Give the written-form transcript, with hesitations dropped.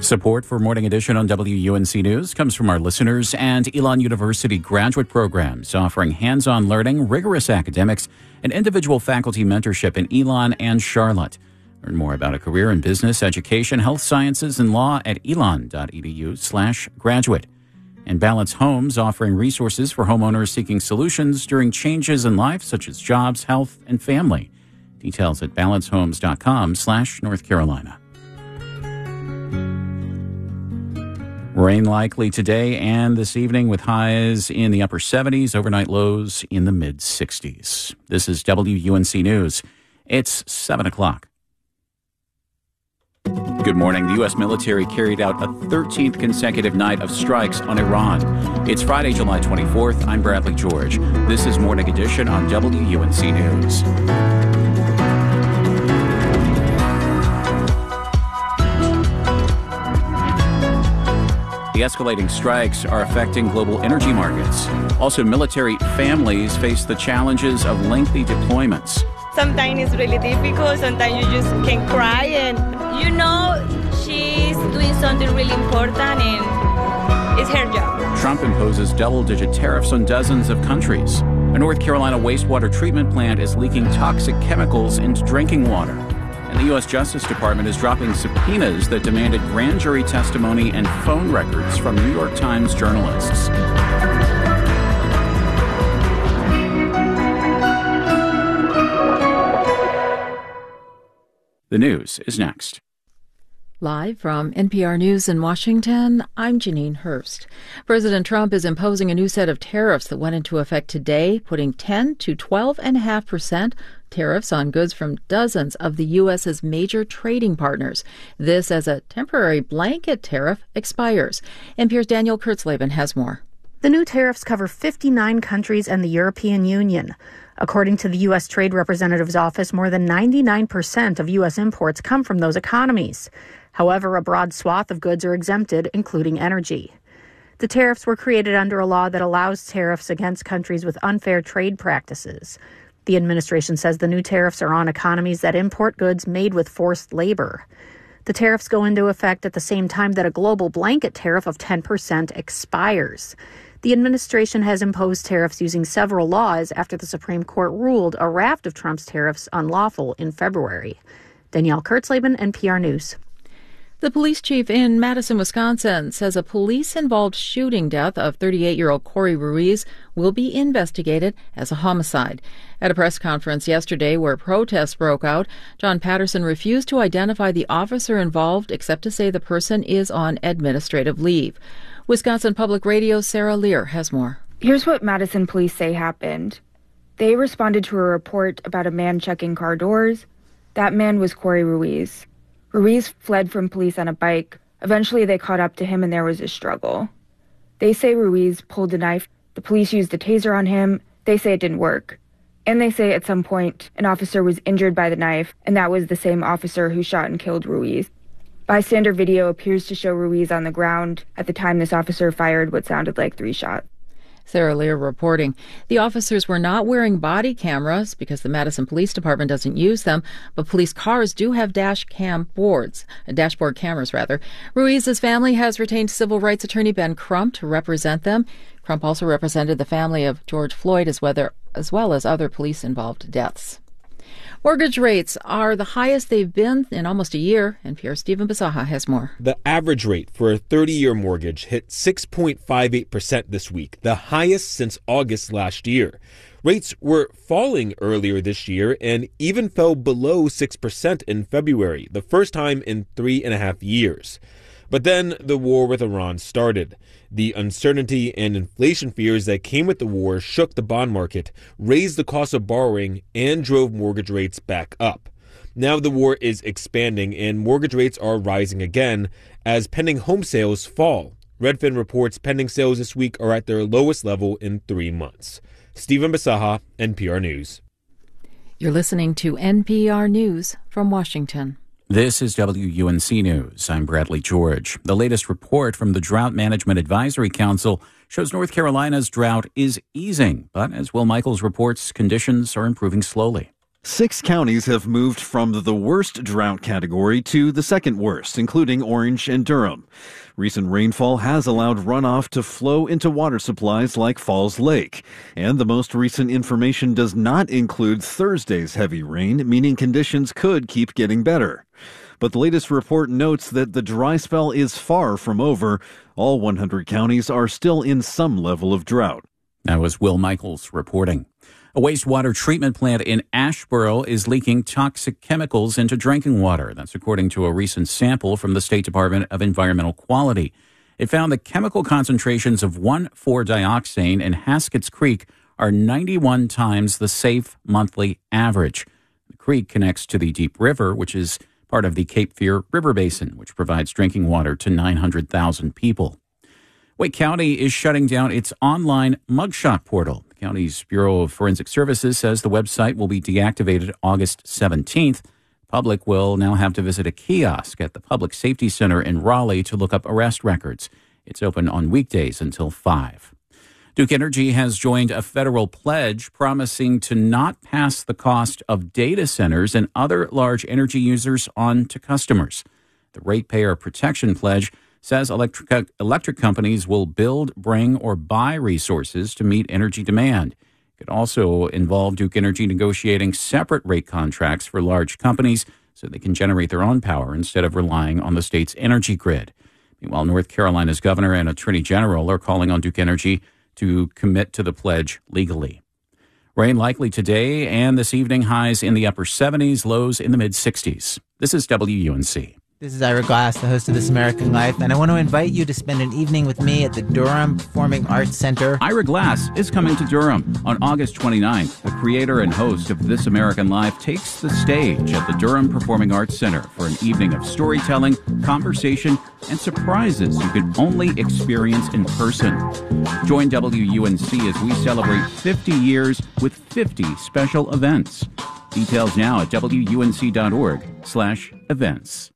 Support for Morning Edition on WUNC News comes from our listeners and Elon University graduate programs offering hands-on learning, rigorous academics, and individual faculty mentorship in Elon and Charlotte. Learn more about a career in business, education, health sciences, and law at elon.edu/graduate. And Balance Homes offering resources for homeowners seeking solutions during changes in life such as jobs, health, and family. Details at balancehomes.com/North Carolina. Rain likely today and this evening with highs in the upper 70s, overnight lows in the mid-60s. This is WUNC News. It's 7 o'clock. Good morning. The U.S. military carried out a 13th consecutive night of strikes on Iran. It's Friday, July 24th. I'm Bradley George. This is Morning Edition on WUNC News. The escalating strikes are affecting global energy markets. Also, military families face the challenges of lengthy deployments. Sometimes it's really difficult. Sometimes you just can cry and, she's doing something really important and it's her job. Trump imposes double-digit tariffs on dozens of countries. A North Carolina wastewater treatment plant is leaking toxic chemicals into drinking water. And the U.S. Justice Department is dropping subpoenas that demanded grand jury testimony and phone records from New York Times journalists. The news is next. Live from NPR News in Washington, I'm Janine Hurst. President Trump is imposing a new set of tariffs that went into effect today, putting 10 to 12.5% tariffs on goods from dozens of the U.S.'s major trading partners. This, as a temporary blanket tariff, expires. NPR's Daniel Kurtzleben has more. The new tariffs cover 59 countries and the European Union. According to the U.S. Trade Representative's office, more than 99% of U.S. imports come from those economies. However, a broad swath of goods are exempted, including energy. The tariffs were created under a law that allows tariffs against countries with unfair trade practices. The administration says the new tariffs are on economies that import goods made with forced labor. The tariffs go into effect at the same time that a global blanket tariff of 10% expires. The administration has imposed tariffs using several laws after the Supreme Court ruled a raft of Trump's tariffs unlawful in February. Danielle Kurtzleben, NPR News. The police chief in Madison, Wisconsin, says a police-involved shooting death of 38-year-old Corey Ruiz will be investigated as a homicide. At a press conference yesterday where protests broke out, John Patterson refused to identify the officer involved except to say the person is on administrative leave. Wisconsin Public Radio's Sarah Lear has more. Here's what Madison police say happened. They responded to a report about a man checking car doors. That man was Corey Ruiz. Ruiz fled from police on a bike. Eventually, they caught up to him and there was a struggle. They say Ruiz pulled a knife. The police used a taser on him. They say it didn't work. And they say at some point, an officer was injured by the knife, and that was the same officer who shot and killed Ruiz. Bystander video appears to show Ruiz on the ground at the time this officer fired what sounded like 3 shots. Sarah Lear reporting. The officers were not wearing body cameras because the Madison Police Department doesn't use them, but police cars do have dashboard cameras. Ruiz's family has retained civil rights attorney Ben Crump to represent them. Crump also represented the family of George Floyd as well as other police-involved deaths. Mortgage rates are the highest they've been in almost a year. NPR's Stephen Bisaha has more. The average rate for a 30-year mortgage hit 6.58% this week, the highest since August last year. Rates were falling earlier this year and even fell below 6% in February, the first time in 3.5 years. But then the war with Iran started. The uncertainty and inflation fears that came with the war shook the bond market, raised the cost of borrowing, and drove mortgage rates back up. Now the war is expanding and mortgage rates are rising again as pending home sales fall. Redfin reports pending sales this week are at their lowest level in 3 months. Stephen Bisaha, NPR News. You're listening to NPR News from Washington. This is WUNC News. I'm Bradley George. The latest report from the Drought Management Advisory Council shows North Carolina's drought is easing. But as Will Michaels reports, conditions are improving slowly. 6 counties have moved from the worst drought category to the second worst, including Orange and Durham. Recent rainfall has allowed runoff to flow into water supplies like Falls Lake. And the most recent information does not include Thursday's heavy rain, meaning conditions could keep getting better. But the latest report notes that the dry spell is far from over. All 100 counties are still in some level of drought. That was Will Michaels reporting. A wastewater treatment plant in Asheboro is leaking toxic chemicals into drinking water. That's according to a recent sample from the State Department of Environmental Quality. It found that chemical concentrations of 1,4-dioxane in Haskets Creek are 91 times the safe monthly average. The creek connects to the Deep River, which is part of the Cape Fear River Basin, which provides drinking water to 900,000 people. Wake County is shutting down its online mugshot portal. The county's Bureau of Forensic Services says the website will be deactivated August 17th. The public will now have to visit a kiosk at the Public Safety Center in Raleigh to look up arrest records. It's open on weekdays until 5. Duke Energy has joined a federal pledge promising to not pass the cost of data centers and other large energy users on to customers. The Ratepayer Protection Pledge says electric companies will build, bring, or buy resources to meet energy demand. It could also involve Duke Energy negotiating separate rate contracts for large companies so they can generate their own power instead of relying on the state's energy grid. Meanwhile, North Carolina's governor and attorney general are calling on Duke Energy to commit to the pledge legally. Rain likely today and this evening, highs in the upper 70s, lows in the mid-60s. This is WUNC. This is Ira Glass, the host of This American Life, and I want to invite you to spend an evening with me at the Durham Performing Arts Center. Ira Glass is coming to Durham on August 29th. The creator and host of This American Life takes the stage at the Durham Performing Arts Center for an evening of storytelling, conversation, and surprises you can only experience in person. Join WUNC as we celebrate 50 years with 50 special events. Details now at WUNC.org/events.